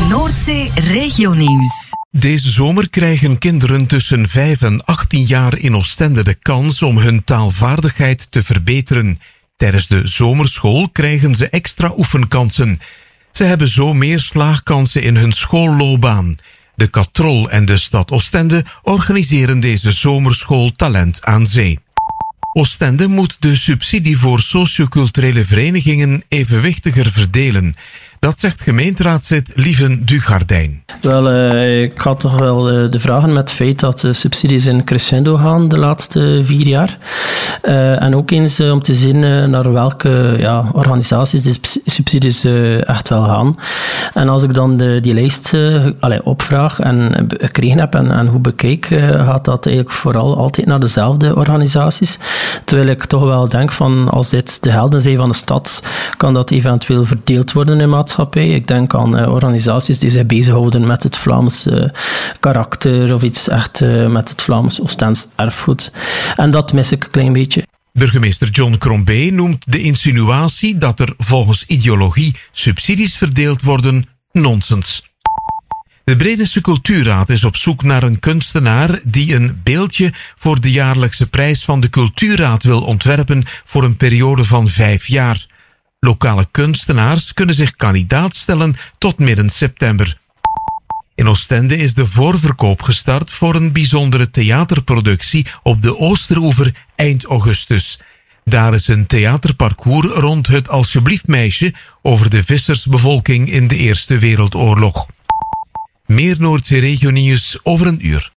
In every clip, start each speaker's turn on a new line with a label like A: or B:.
A: Noordzee Regionieuws.
B: Deze zomer krijgen kinderen tussen 5 en 18 jaar in Oostende de kans om hun taalvaardigheid te verbeteren. Tijdens de zomerschool krijgen ze extra oefenkansen. Ze hebben zo meer slaagkansen in hun schoolloopbaan. De Katrol en de stad Oostende organiseren deze zomerschool Talent aan Zee. Oostende moet de subsidie voor socioculturele verenigingen evenwichtiger verdelen. Dat zegt gemeenteraadslid Lieven Dugardijn.
C: Wel, ik had toch wel de vragen met het feit dat de subsidies in crescendo gaan de laatste 4 jaar. En ook eens om te zien naar welke organisaties die subsidies echt wel gaan. En als ik dan die lijst opvraag en gekregen heb en hoe bekijk, gaat dat eigenlijk vooral altijd naar dezelfde organisaties. Terwijl ik toch wel denk van, als dit de helden zijn van de stad, kan dat eventueel verdeeld worden in maatschappij. Ik denk aan organisaties die zich bezighouden met het Vlaamse karakter of iets echt met het Vlaams Oostends erfgoed. En dat mis ik een klein beetje.
B: Burgemeester John Crombé noemt de insinuatie dat er volgens ideologie subsidies verdeeld worden nonsens. De Bredense Cultuurraad is op zoek naar een kunstenaar die een beeldje voor de jaarlijkse prijs van de Cultuurraad wil ontwerpen voor een periode van 5 jaar. Lokale kunstenaars kunnen zich kandidaat stellen tot midden september. In Oostende is de voorverkoop gestart voor een bijzondere theaterproductie op de Oosteroever eind augustus. Daar is een theaterparcours rond het Alsjeblieft meisje over de vissersbevolking in de Eerste Wereldoorlog. Meer Noordzee Regionieuws over een uur.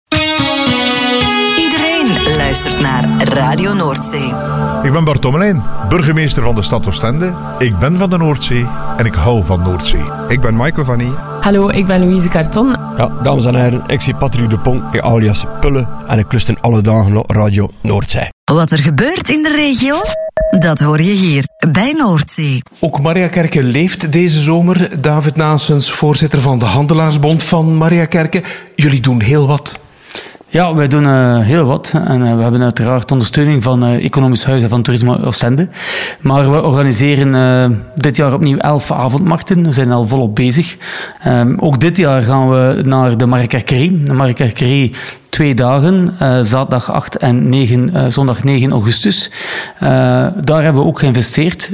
A: Iedereen luistert naar Radio Noordzee.
D: Ik ben Bart Tommelijn, burgemeester van de stad Oostende. Ik ben van de Noordzee en ik hou van Noordzee.
E: Ik ben Michael Vanny.
F: Hallo, ik ben Louise Carton.
G: Ja, dames en heren, ik zie Patrick Dupont, alias Pulle, en ik lust in alle dagen op Radio Noordzee.
A: Wat er gebeurt in de regio, dat hoor je hier bij Noordzee.
B: Ook Mariakerke leeft deze zomer. David Naessens, voorzitter van de Handelaarsbond van Mariakerke. Jullie doen heel wat.
H: Ja, wij doen heel wat. En we hebben uiteraard ondersteuning van Economisch Huis en van Toerisme Oostende. Maar we organiseren dit jaar opnieuw 11 avondmarkten. We zijn al volop bezig. Ook dit jaar gaan we naar de Mariakerkerie. De Mariakerkerie 2 dagen, zaterdag 8 en 9, zondag 9 augustus. Daar hebben we ook geïnvesteerd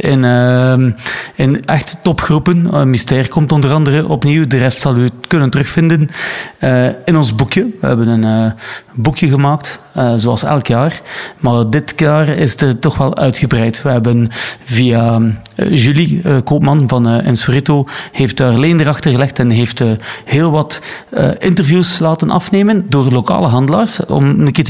H: in echt topgroepen. Myster komt onder andere opnieuw. De rest zal u kunnen terugvinden in ons boekje. We hebben een boekje gemaakt, zoals elk jaar. Maar dit jaar is het toch wel uitgebreid. We hebben via Julie Koopman van Insurito heeft daar leen erachter gelegd en heeft heel wat interviews laten afnemen door lokale handelaars om een keer te